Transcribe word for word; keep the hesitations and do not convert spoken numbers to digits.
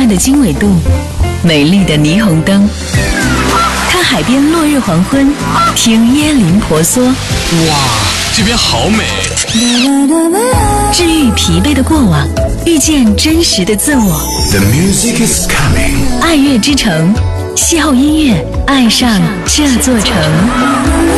断的经纬度，美丽的霓虹灯。看海边落日黄昏，听椰林婆娑。 哇，这边好美！ 治愈疲惫的过往，遇见真实的自我。 The music is coming。 爱乐之城，邂逅音乐，爱上这座城。